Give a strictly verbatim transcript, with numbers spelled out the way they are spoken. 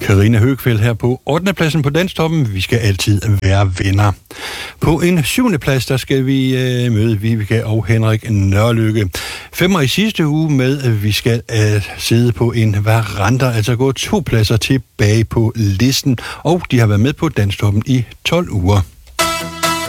Karina Høgfeldt her på ottende pladsen på Danstoppen. Vi skal altid være venner. På en syvende plads, der skal vi øh, møde Vibeke og Henrik Nørlykke. Femmer i sidste uge med, at vi skal øh, sidde på en veranda, altså gå to pladser tilbage på listen. Og de har været med på Danstoppen i tolv uger.